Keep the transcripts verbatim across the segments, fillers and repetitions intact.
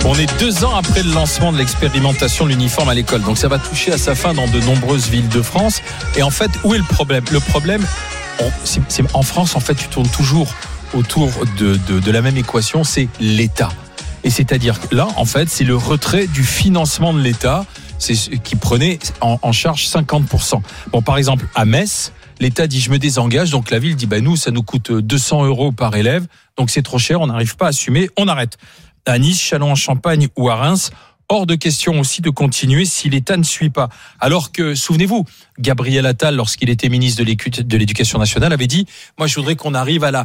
On est deux ans après le lancement de l'expérimentation de l'uniforme à l'école. Donc ça va toucher à sa fin dans de nombreuses villes de France. Et en fait, où est le problème ? Le problème, on, c'est, c'est, en France, en fait, tu tournes toujours autour de, de, de la même équation, c'est l'État. Et c'est-à-dire que là, en fait, c'est le retrait du financement de l'État, c'est qui prenait en, en charge cinquante pour cent. Bon, par exemple, à Metz, l'État dit je me désengage, donc la ville dit bah nous ça nous coûte deux cents euros par élève, donc c'est trop cher, on n'arrive pas à assumer, on arrête. À Nice, Châlons-en-Champagne ou à Reims, hors de question aussi de continuer si l'État ne suit pas. Alors que, souvenez-vous, Gabriel Attal, lorsqu'il était ministre de l'Éducation nationale, avait dit « Moi, je voudrais qu'on arrive à la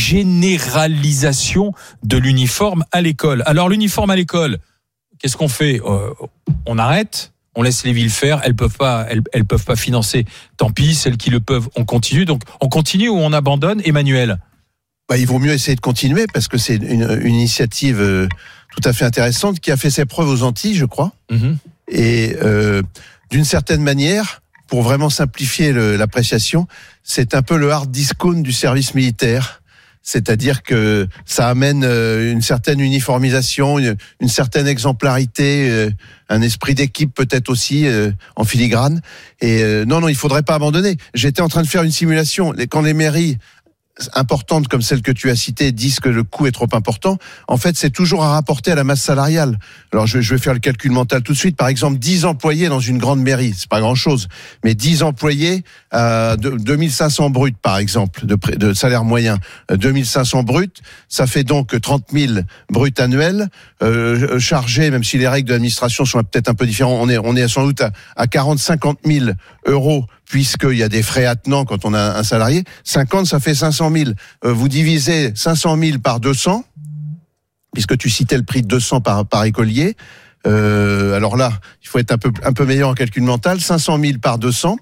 généralisation de l'uniforme à l'école. » Alors, l'uniforme à l'école, qu'est-ce qu'on fait ? euh, On arrête ? On laisse les villes faire, elles peuvent pas, elles, elles peuvent pas financer. Tant pis, celles qui le peuvent, on continue. Donc, on continue ou on abandonne, Emmanuel ? Bah, il vaut mieux essayer de continuer parce que c'est une, une initiative euh, tout à fait intéressante qui a fait ses preuves aux Antilles, je crois. Mmh. Et euh, d'une certaine manière, pour vraiment simplifier le, l'appréciation, c'est un peu le hard discount du service militaire. C'est-à-dire que ça amène une certaine uniformisation, une, une certaine exemplarité, un esprit d'équipe peut-être aussi en filigrane. Et non, non, il faudrait pas abandonner. J'étais en train de faire une simulation. Quand les mairies importantes comme celle que tu as citée disent que le coût est trop important, en fait, c'est toujours à rapporter à la masse salariale. Alors, je vais, je vais faire le calcul mental tout de suite. Par exemple, dix employés dans une grande mairie, c'est pas grand-chose, mais dix employés à deux mille cinq cents bruts, par exemple, de, de salaire moyen. deux mille cinq cents bruts, ça fait donc trente mille bruts annuels, euh, chargés, même si les règles de l'administration sont peut-être un peu différentes, on est, on est sans doute à, à quarante à cinquante mille euros, puisqu'il y a des frais attenants quand on a un salarié. cinquante, ça fait cinq cent mille. Euh, vous divisez cinq cent mille par deux cents, puisque tu citais le prix de deux cents par, par écolier. Euh, alors là, il faut être un peu, un peu meilleur en calcul mental. cinq cent mille par deux cents.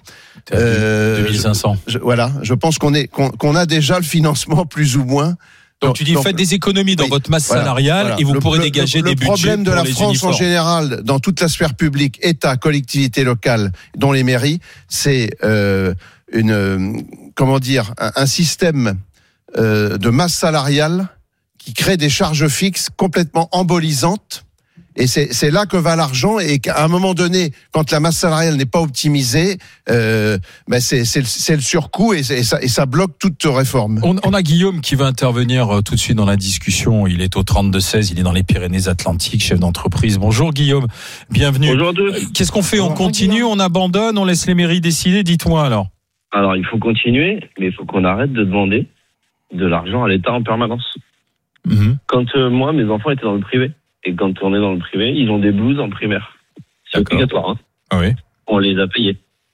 Euh, deux mille cinq cents. Je, je, voilà. Je pense qu'on est, qu'on, qu'on a déjà le financement plus ou moins. Donc, donc tu dis, donc, faites des économies dans oui, votre masse voilà, salariale voilà. et vous le, pourrez le, dégager le, des budgets pour les uniformes. Le problème de la France en général, dans toute la sphère publique, État, collectivités locales, dont les mairies, c'est euh, une, comment dire, un, un système euh, de masse salariale qui crée des charges fixes complètement embolisantes. Et c'est, c'est là que va l'argent, et qu'à un moment donné, quand la masse salariale n'est pas optimisée, euh, ben c'est, c'est, c'est le surcoût, et, et, ça, et ça bloque toute réforme. On, on a Guillaume qui va intervenir tout de suite dans la discussion. Il est au trente-deux seize, il est dans les Pyrénées-Atlantiques, chef d'entreprise. Bonjour Guillaume, bienvenue. Bonjour à tous. Qu'est-ce qu'on fait ? On continue, on abandonne, on laisse les mairies décider ? Dites-moi alors. Alors il faut continuer, mais il faut qu'on arrête de demander de l'argent à l'État en permanence. Mmh. Quand euh, moi, mes enfants étaient dans le privé, et quand on est dans le privé, ils ont des blouses en primaire. C'est D'accord. obligatoire. Hein. Ah oui. On les a payés.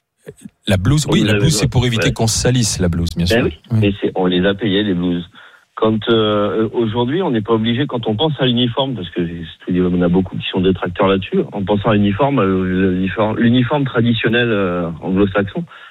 La blouse, on oui, la blouse, c'est pour éviter ouais. qu'on se salisse, la blouse, bien sûr. Ben oui, oui. Mais c'est, on les a payés, les blouses. Quand euh, aujourd'hui, on n'est pas obligé, quand on pense à l'uniforme, parce que on a beaucoup qui sont détracteurs là-dessus, en pensant à l'uniforme, l'uniforme, l'uniforme traditionnel euh, anglo-saxon,